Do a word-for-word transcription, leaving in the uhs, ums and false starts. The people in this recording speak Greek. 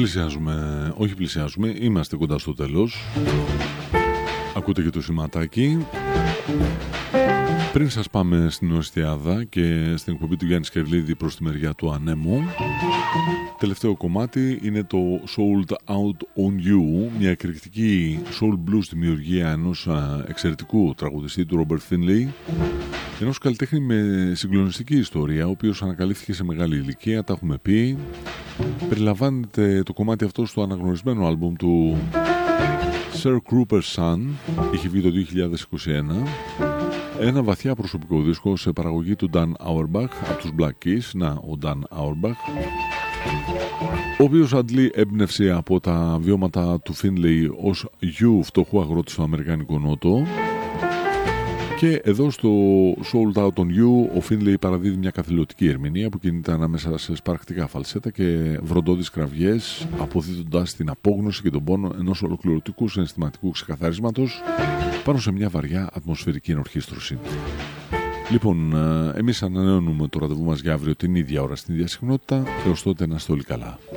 Πλησιάζουμε, όχι πλησιάζουμε, είμαστε κοντά στο τέλος. Ακούτε και το σηματάκι. Πριν σας πάμε στην Οριστιάδα και στην εκπομπή του Γιάννη Σκερλίδη προς τη μεριά του Ανέμου, τελευταίο κομμάτι είναι το Sold Out on You, μια εκρηκτική soul blues δημιουργία ενός εξαιρετικού τραγουδιστή του Robert Finlay, ενός καλλιτέχνη με συγκλονιστική ιστορία, ο οποίος ανακαλύφθηκε σε μεγάλη ηλικία, τα έχουμε πει. Περιλαμβάνεται το κομμάτι αυτό στο αναγνωρισμένο άλμπουμ του Sir Cooper's Son, είχε βγει το δύο χιλιάδες είκοσι ένα. Ένα βαθιά προσωπικό δίσκο σε παραγωγή του Dan Auerbach από τους Black Keys. Να, ο Dan Auerbach, ο οποίος αντλεί έμπνευση από τα βιώματα του Finlay ως γιου φτωχού αγρότη στο Αμερικάνικο Νότο. Και εδώ στο Sold Out on You ο Finlay παραδίδει μια καθηλωτική ερμηνεία που κινείται ανάμεσα σε σπαρκτικά φαλσέτα και βροντώδεις κραυγές, αποδίδοντας την απόγνωση και τον πόνο ενός ολοκληρωτικού συναισθηματικού ξεκαθαρίσματος πάνω σε μια βαριά ατμοσφαιρική ενορχήστρωση. Λοιπόν, εμείς ανανεώνουμε το ραντεβού μας για αύριο την ίδια ώρα στην ίδια συχνότητα. Έως τότε να είστε όλοι καλά.